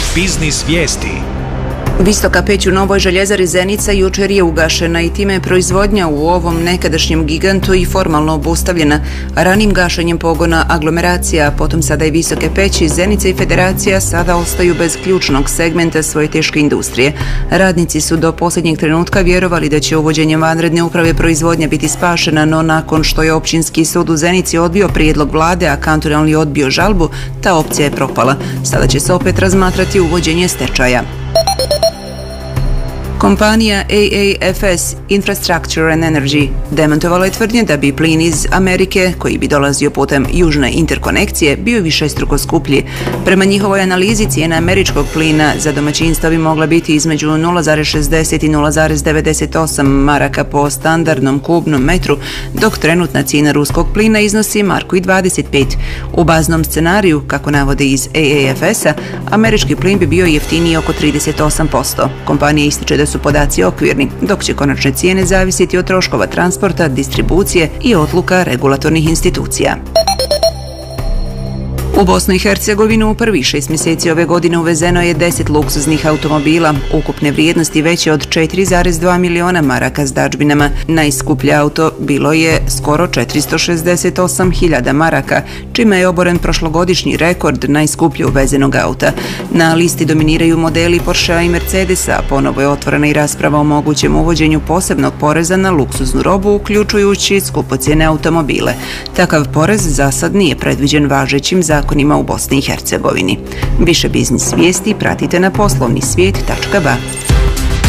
Biznis vijesti. Visoka peć u Novoj željezari Zenica jučer je ugašena i time je proizvodnja u ovom nekadašnjem gigantu i formalno obustavljena. Ranim gašenjem pogona aglomeracija, a potom sada i Visoke peći, Zenica i Federacija sada ostaju bez ključnog segmenta svoje teške industrije. Radnici su do posljednjeg trenutka vjerovali da će uvođenjem vanredne uprave proizvodnja biti spašena, no nakon što je Općinski sud u Zenici odbio prijedlog vlade, a kantonalni odbio žalbu, ta opcija je propala. Sada će se opet razmatrati uvođenje stečaja. Kompanija AAFS Infrastructure and Energy demantovala je tvrdnje da bi plin iz Amerike, koji bi dolazio putem južne interkonekcije, bio višestruko skuplji. Prema njihovoj analizi, cijena američkog plina za domaćinstva bi mogla biti između 0,60 i 0,98 maraka po standardnom kubnom metru, dok trenutna cijena ruskog plina iznosi marku i 25. U baznom scenariju, kako navode iz AAFS-a, američki plin bi bio jeftiniji oko 38%. Kompanija ističe da su podaci okvirni, dok će konačne cijene zavisiti od troškova transporta, distribucije i odluka regulatornih institucija. U Bosnu i Hercegovinu u prvih 6 mjeseci ove godine uvezeno je 10 luksuznih automobila, ukupne vrijednosti veće od 4,2 miliona maraka s dadžbinama. Najskuplje auto bilo je skoro 468.000 maraka, čime je oboren prošlogodišnji rekord najskuplje uvezenog auta. Na listi dominiraju modeli Porschea i Mercedesa, a ponovo je otvorena i rasprava o mogućem uvođenju posebnog poreza na luksuznu robu, uključujući skupocjene automobile. Takav porez za sad nije predviđen važećim zakonima u Bosni i Hercegovini. Više biznis vijesti pratite na poslovnisvijet.ba.